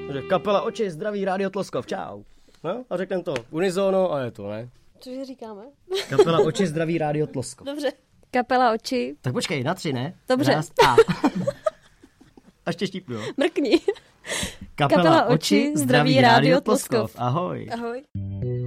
Že kapela Oči, zdraví Rádio Tloskov, čau. No a řekneme to unizono a je to, ne? Cože říkáme? Kapela Oči, zdraví Rádio Tloskov. Dobře. Kapela Oči. Tak počkej, na 3, ne? Dobře. Raz, a ještě štípnu, jo? Mrkni. Kapela Oči, zdraví Rádio Tloskov. Ahoj. Ahoj.